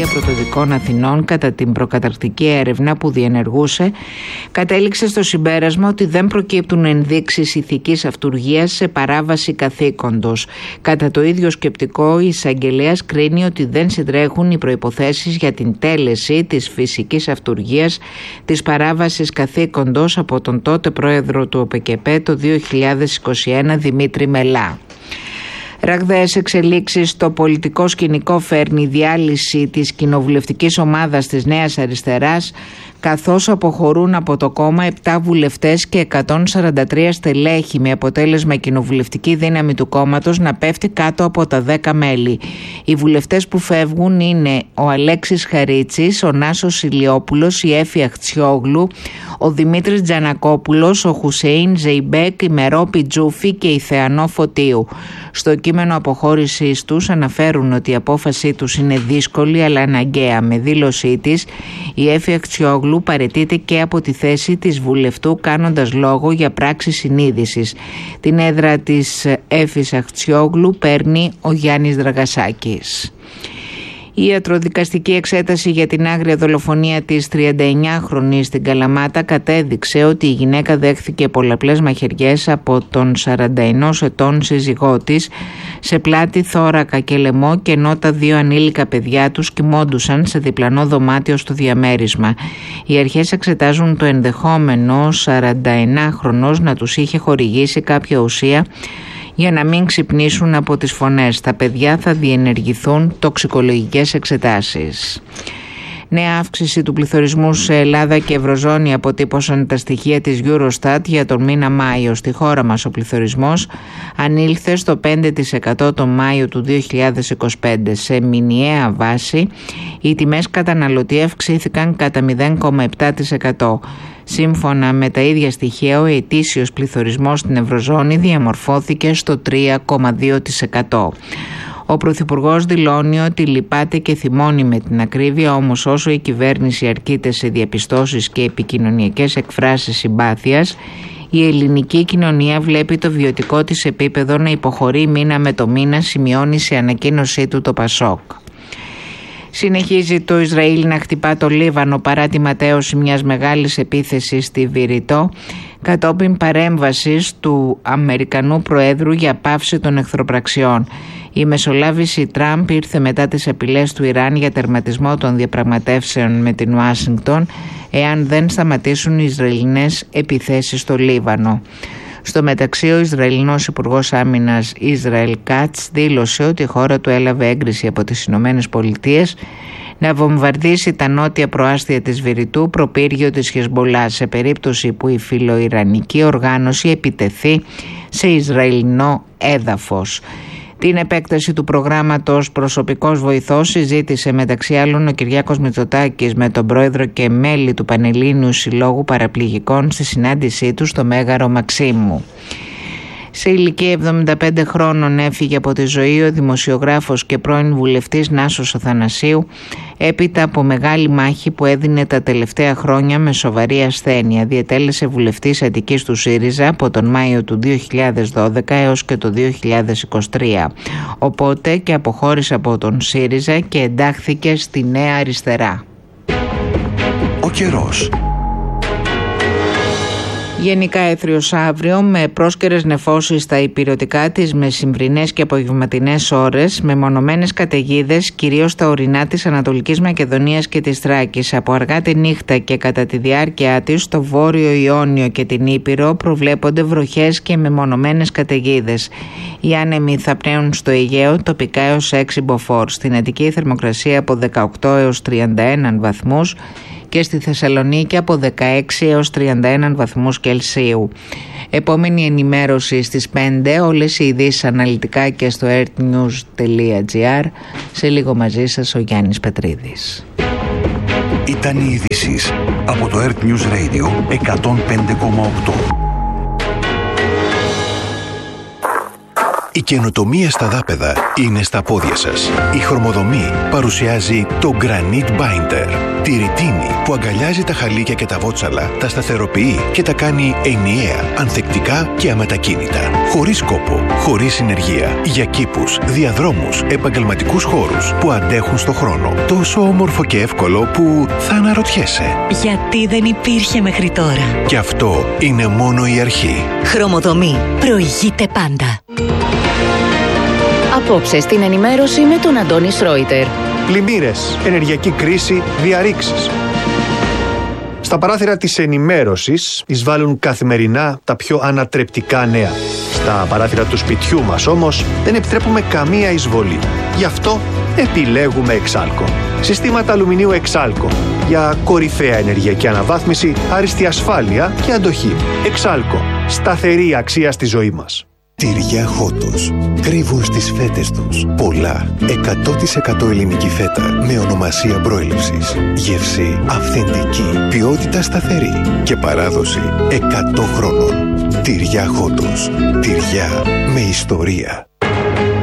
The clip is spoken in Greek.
Ασφάλεια Πρωτοδικών Αθηνών κατά την προκαταρκτική έρευνα που διενεργούσε, κατέληξε στο συμπέρασμα ότι δεν προκύπτουν ενδείξεις ηθικής αυτουργίας σε παράβαση καθήκοντος. Κατά το ίδιο σκεπτικό, η εισαγγελέας κρίνει ότι δεν συντρέχουν οι προϋποθέσεις για την τέλεση της φυσικής αυτουργίας της παράβασης καθήκοντος από τον τότε πρόεδρο του ΟΠΚΠ το 2021 Δημήτρη Μελά. Ραγδαίες εξελίξεις στο πολιτικό σκηνικό φέρνει η διάλυση της κοινοβουλευτικής ομάδας της Νέας Αριστεράς, καθώς αποχωρούν από το κόμμα 7 βουλευτές και 143 στελέχη, με αποτέλεσμα η κοινοβουλευτική δύναμη του κόμματος να πέφτει κάτω από τα 10 μέλη. Οι βουλευτές που φεύγουν είναι ο Αλέξης Χαρίτσης, ο Νάσος Ηλιόπουλος, η Έφη Αχτσιόγλου, ο Δημήτρης Τζανακόπουλος, ο Χουσέιν Ζεϊμπέκ, η Μερόπη Τζούφη και η Θεανό Φωτίου. Στο κείμενο αποχώρησής τους αναφέρουν ότι η απόφασή τους είναι δύσκολη αλλά αναγκαία. Με δήλωσή της, η Έφη Αχτσιόγλου παραιτείται και από τη θέση της βουλευτού, κάνοντας λόγο για πράξη συνείδησης. Την έδρα της Έφης Αχτσιόγλου παίρνει ο Γιάννης Δραγασάκης. Η ιατροδικαστική εξέταση για την άγρια δολοφονία της 39χρονης στην Καλαμάτα κατέδειξε ότι η γυναίκα δέχθηκε πολλαπλές μαχαιριές από τον 41 ετών σύζυγό της σε πλάτη, θώρακα και λαιμό, και ενώ τα 2 ανήλικα παιδιά τους κοιμόντουσαν σε διπλανό δωμάτιο στο διαμέρισμα. Οι αρχές εξετάζουν το ενδεχόμενο 41χρονος να τους είχε χορηγήσει κάποια ουσία για να μην ξυπνήσουν από τις φωνές. Τα παιδιά θα διενεργηθούν τοξικολογικές εξετάσεις. Νέα αύξηση του πληθωρισμού σε Ελλάδα και Ευρωζώνη αποτύπωσαν τα στοιχεία της Eurostat για τον μήνα Μάιο. Στη χώρα μας ο πληθωρισμός ανήλθε στο 5% τον Μάιο του 2025. Σε μηνιαία βάση οι τιμές καταναλωτή αυξήθηκαν κατά 0,7%. Σύμφωνα με τα ίδια στοιχεία, ο ετήσιος πληθωρισμός στην Ευρωζώνη διαμορφώθηκε στο 3,2%. Ο Πρωθυπουργός δηλώνει ότι λυπάται και θυμώνει με την ακρίβεια, όμως όσο η κυβέρνηση αρκείται σε διαπιστώσεις και επικοινωνιακές εκφράσεις συμπάθειας, η ελληνική κοινωνία βλέπει το βιωτικό της επίπεδο να υποχωρεί μήνα με το μήνα, σημειώνει σε ανακοίνωσή του το Πασόκ. Συνεχίζει το Ισραήλ να χτυπά το Λίβανο παρά τη ματέωση μιας μεγάλης επίθεσης στη Βηρητό, κατόπιν παρέμβασης του Αμερικανού Προέδρου για πάυση των εχθροπραξιών. Η μεσολάβηση Τραμπ ήρθε μετά τις απειλές του Ιράν για τερματισμό των διαπραγματεύσεων με την Ουάσιγκτον εάν δεν σταματήσουν οι Ισραηλινές επιθέσεις στο Λίβανο. Στο μεταξύ, ο Ισραηλινός Υπουργός Άμυνας Ισραήλ Κάτς δήλωσε ότι η χώρα του έλαβε έγκριση από τις Ηνωμένες Πολιτείες να βομβαρδίσει τα νότια προάστια της Βηρητού, προπύργιο της Χεσμολάχ, σε περίπτωση που η φιλοϊρανική οργάνωση επιτεθεί σε Ισραηλινό έδαφος. Την επέκταση του προγράμματος προσωπικός βοηθός συζήτησε μεταξύ άλλων ο Κυριάκος Μητσοτάκης με τον πρόεδρο και μέλη του Πανελλήνιου Συλλόγου Παραπληγικών στη συνάντησή του στο Μέγαρο Μαξίμου. Σε ηλικία 75 χρόνων έφυγε από τη ζωή ο δημοσιογράφος και πρώην βουλευτής Νάσος Αθανασίου έπειτα από μεγάλη μάχη που έδινε τα τελευταία χρόνια με σοβαρή ασθένεια. Διετέλεσε βουλευτής Αττικής του ΣΥΡΙΖΑ από τον Μάιο του 2012 έως και το 2023. Οπότε και αποχώρησε από τον ΣΥΡΙΖΑ και εντάχθηκε στη Νέα Αριστερά. Ο καιρός. Γενικά έθριος αύριο με πρόσκαιρες νεφώσεις στα ηπειρωτικά της μεσημβρινές και απογευματινές ώρες, με μονομένες καταιγίδες κυρίως στα ορεινά της Ανατολικής Μακεδονίας και της Θράκης. Από αργά τη νύχτα και κατά τη διάρκεια της στο Βόρειο Ιόνιο και την Ήπειρο προβλέπονται βροχές και μεμονωμένες καταιγίδες. Οι άνεμοι θα πνέουν στο Αιγαίο τοπικά έως 6 μποφόρ. Στην Αττική η θερμοκρασία από 18 έως 31 βαθμούς και στη Θεσσαλονίκη από 16 έως 31 βαθμούς Κελσίου. Επόμενη ενημέρωση στις 5, όλες οι ειδήσεις αναλυτικά και στο earthnews.gr. Σε λίγο μαζί σας ο Γιάννης Πετρίδης. Ήταν οι ειδήσεις από το Earth News Radio 105,8. Η καινοτομία στα δάπεδα είναι στα πόδια σας. Η Χρωμοδομή παρουσιάζει το Granite Binder. Τη ρητίνη που αγκαλιάζει τα χαλίκια και τα βότσαλα, τα σταθεροποιεί και τα κάνει ενιαία, ανθεκτικά και αμετακίνητα. Χωρίς κόπο, χωρίς συνεργεία. Για κήπους, διαδρόμους, επαγγελματικούς χώρους που αντέχουν στο χρόνο. Τόσο όμορφο και εύκολο που θα αναρωτιέσαι. Γιατί δεν υπήρχε μέχρι τώρα. Και αυτό είναι μόνο η αρχή. Χρωμοδομή. Προηγείται πάντα. Απόψε στην ενημέρωση με τον Αντώνη Σρόιτερ. Πλημμύρες, ενεργειακή κρίση, διαρρήξεις. Στα παράθυρα της ενημέρωσης εισβάλλουν καθημερινά τα πιο ανατρεπτικά νέα. Στα παράθυρα του σπιτιού μας όμως δεν επιτρέπουμε καμία εισβολή. Γι' αυτό επιλέγουμε Εξάλκο. Συστήματα αλουμινίου Εξάλκο. Για κορυφαία ενεργειακή αναβάθμιση, άριστη ασφάλεια και αντοχή. Εξάλκο. Σταθερή αξία στη ζωή μας. Τυριά Χότος. Κρύβουν στις φέτες τους πολλά 100% ελληνική φέτα με ονομασία προέλευσης. Γεύση αυθεντική, ποιότητα σταθερή και παράδοση 100 χρόνων. Τυριά Χότος. Τυριά με ιστορία.